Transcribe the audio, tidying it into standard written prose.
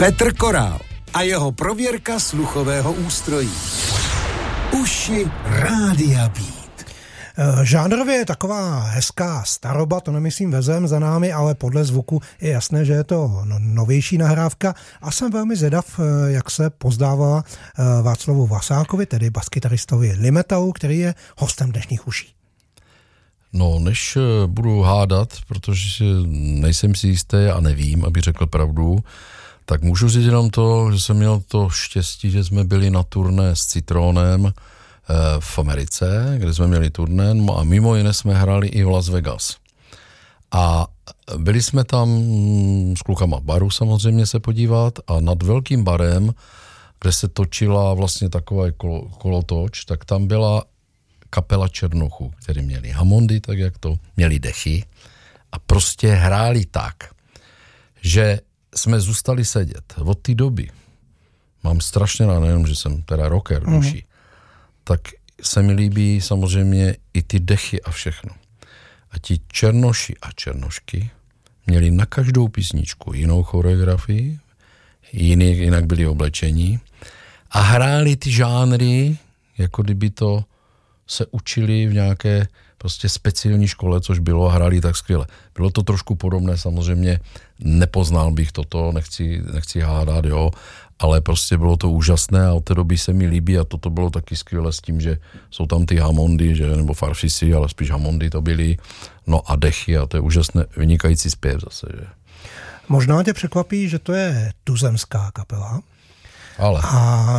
Petr Korál a jeho prověrka sluchového ústrojí. Uši Rádia Beat. Žánrově je taková hezká staroba, to nemyslím vezem za námi, ale podle zvuku je jasné, že je to novější nahrávka a jsem velmi zvědav, jak se pozdávala Václavu Vlasákovi, tedy baskytaristovi Limetalu, který je hostem dnešních uší. No, než budu hádat, protože nejsem si jistý a nevím, aby řekl pravdu, tak můžu říct jenom to, že jsem měl to štěstí, že jsme byli na turné s Citrónem v Americe, kde jsme měli turné, a mimo jiné jsme hráli i v Las Vegas. A byli jsme tam s klukama v baru samozřejmě se podívat a nad velkým barem, kde se točila vlastně taková kolotoč, tak tam byla kapela Černochů, který měli Hammondy, tak jak to, měli dechy a prostě hráli tak, že jsme zůstali sedět. Od té doby mám strašně rád, nejenom, že jsem teda rocker duší, tak se mi líbí samozřejmě i ty dechy a všechno. A ti černoši a černošky měli na každou písničku jinou choreografii, jinak byli oblečení a hráli ty žánry, jako kdyby to se učili v nějaké prostě speciální škole, což bylo, a hráli tak skvěle. Bylo to trošku podobné, samozřejmě nepoznal bych toto, nechci hádat, jo, ale prostě bylo to úžasné a od té doby se mi líbí a toto bylo taky skvěle s tím, že jsou tam ty Hammondy, že, nebo Farfisy, ale spíš Hammondy to byly, no a dechy a to je úžasné, vynikající zpěv zase, že. Možná tě překvapí, že to je tuzemská kapela. Ale. A